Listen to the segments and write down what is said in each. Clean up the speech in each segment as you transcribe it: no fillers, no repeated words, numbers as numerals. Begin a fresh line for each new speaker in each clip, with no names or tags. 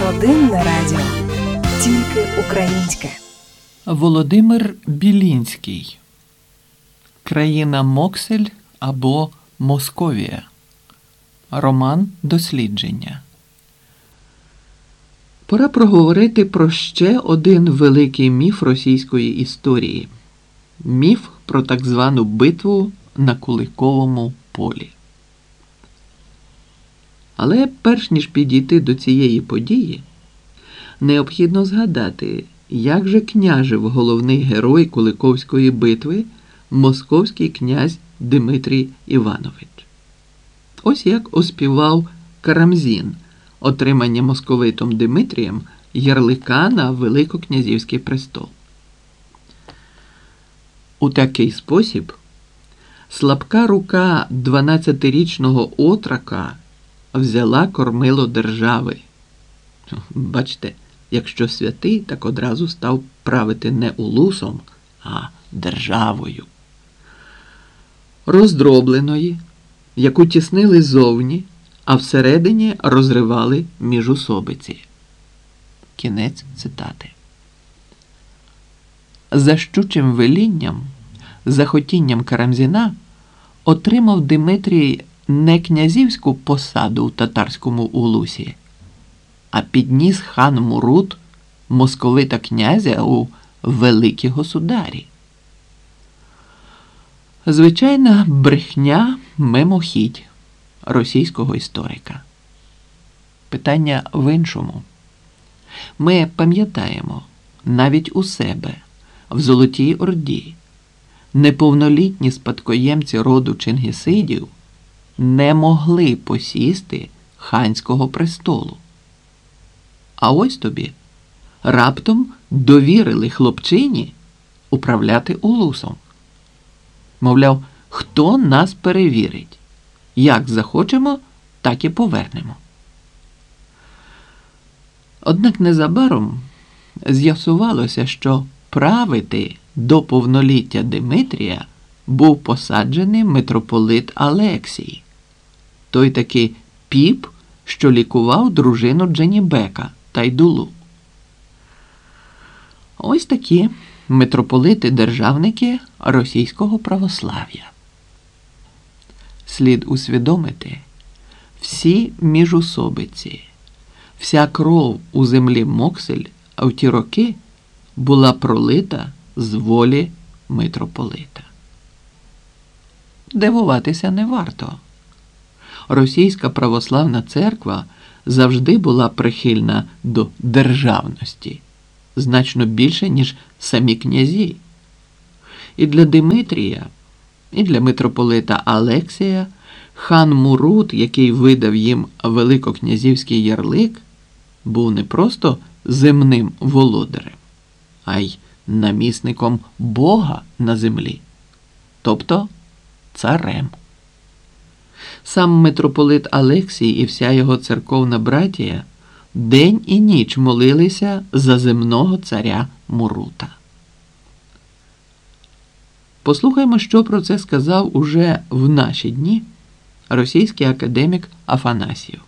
Родинне радіо. Тільки українське.
Володимир Білінський. Країна Моксель або Московія. Роман дослідження. Пора проговорити про ще один великий міф російської історії. Міф про так звану битву на Куликовому полі. Але перш ніж підійти до цієї події, необхідно згадати, як же княжив головний герой Куликовської битви московський князь Дмитрій Іванович. Ось як оспівав Карамзін отримання московитом Дмитрієм ярлика на Великокнязівський престол. У такий спосіб слабка рука 12-річного отрока взяла кормило держави. Бачите, якщо святий, так одразу став правити не улусом, а державою. Роздробленої, яку тіснили зовні, а всередині розривали міжусобиці. Кінець цитати. За щучим велінням, за хотінням Карамзіна, отримав Дмитрій не князівську посаду у татарському улусі, а підніс хан Мурут московита князя у великі государі. Звичайна брехня мимохідь російського історика. Питання в іншому. Ми пам'ятаємо, навіть у себе, в Золотій Орді, неповнолітні спадкоємці роду Чингісидів не могли посісти ханського престолу. А ось тобі раптом довірили хлопчині управляти улусом. Мовляв, хто нас перевірить? Як захочемо, так і повернемо. Однак незабаром з'ясувалося, що правити до повноліття Дмитрія був посаджений митрополит Алексій. Той таки піп, що лікував дружину Дженібека Тайдулу. Ось такі митрополити-державники російського православ'я. Слід усвідомити, всі міжусобиці, вся кров у землі Моксель в ті роки була пролита з волі митрополита. Дивуватися не варто. Російська православна церква завжди була прихильна до державності, значно більше, ніж самі князі. І для Дмитрія, і для митрополита Алексія хан Мурут, який видав їм великокнязівський ярлик, був не просто земним володарем, а й намісником Бога на землі, тобто царем. Сам митрополит Алексій і вся його церковна братія день і ніч молилися за земного царя Мурута. Послухаймо, що про це сказав уже в наші дні російський академік Афанасьєв.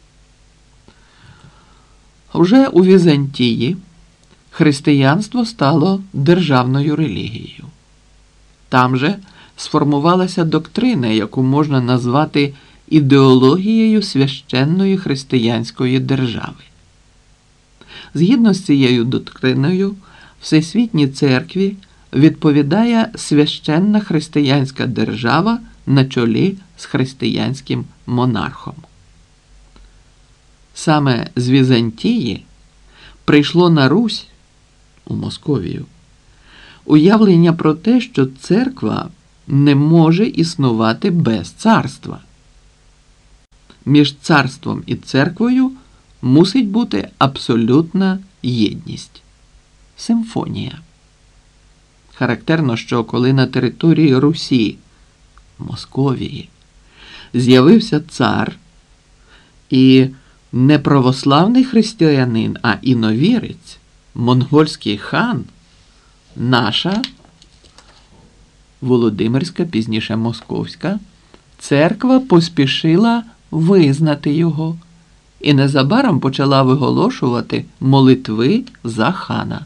Уже у Візантії християнство стало державною релігією. Там же сформувалася доктрина, яку можна назвати ідеологією священної християнської держави. Згідно з цією доктриною, Всесвітній церкві відповідає священна християнська держава на чолі з християнським монархом. Саме з Візантії прийшло на Русь, у Московію, уявлення про те, що церква не може існувати без царства. Між царством і церквою мусить бути абсолютна єдність. Симфонія. Характерно, що коли на території Русі, Московії, з'явився цар і не православний християнин, а іновірець, монгольський хан, наша Володимирська, пізніше Московська, церква поспішила визнати його і незабаром почала виголошувати молитви за хана.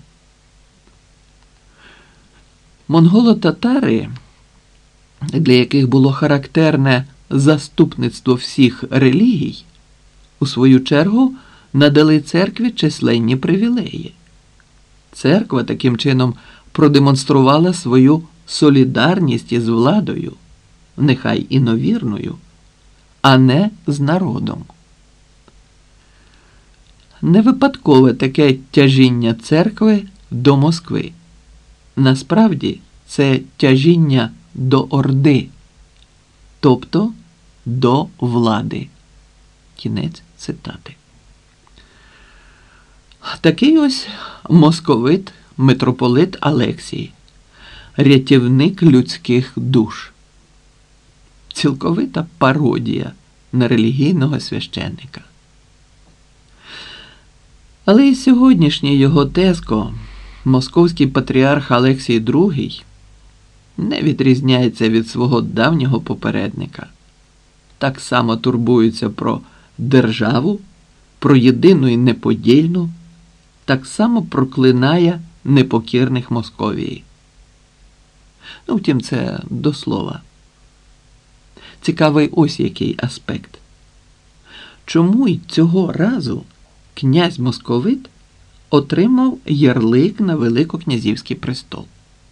Монголо-татари, для яких було характерне заступництво всіх релігій, у свою чергу надали церкві численні привілеї. Церква таким чином продемонструвала свою солідарність із владою, нехай іновірною, а не з народом. Не випадкове таке тяжіння церкви до Москви. Насправді це тяжіння до Орди, тобто до влади. Кінець цитати. Такий ось московит митрополит Алексій, рятівник людських душ. Цілковита пародія на релігійного священника. Але і сьогоднішній його тезко, московський патріарх Алексій II, не відрізняється від свого давнього попередника. Так само турбується про державу, про єдину і неподільну, так само проклинає непокірних Московії. Втім, це до слова. Цікавий ось який аспект. Чому й цього разу князь Московит отримав ярлик на Великокнязівський престол?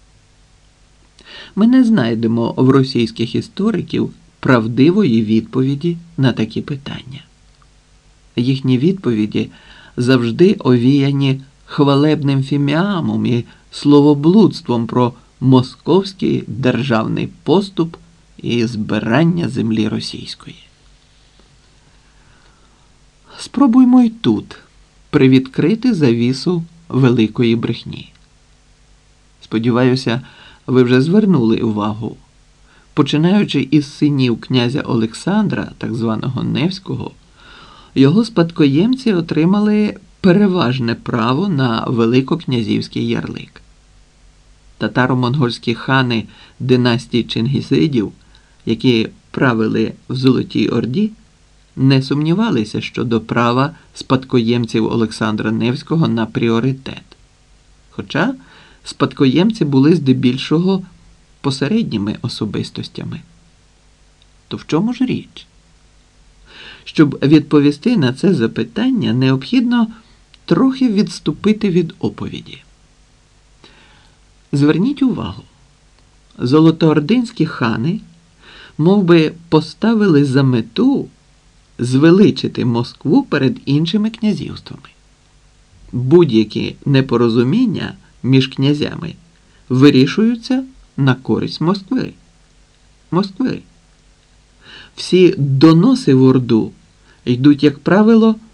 Ми не знайдемо в російських істориків правдивої відповіді на такі питання. Їхні відповіді завжди овіяні хвалебним фіміамом і словоблудством про московський державний поступ і збирання землі російської. Спробуймо й тут привідкрити завісу великої брехні. Сподіваюся, ви вже звернули увагу. Починаючи із синів князя Олександра, так званого Невського, його спадкоємці отримали переважне право на великокнязівський ярлик. Татаро-монгольські хани династії Чингісидів, які правили в Золотій Орді, не сумнівалися щодо права спадкоємців Олександра Невського на пріоритет. Хоча спадкоємці були здебільшого посередніми особистостями. То в чому ж річ? Щоб відповісти на це запитання, необхідно трохи відступити від оповіді. Зверніть увагу, золотоординські хани мов би поставили за мету звеличити Москву перед іншими князівствами. Будь-які непорозуміння між князями вирішуються на користь Москви. Всі доноси в Орду йдуть, як правило,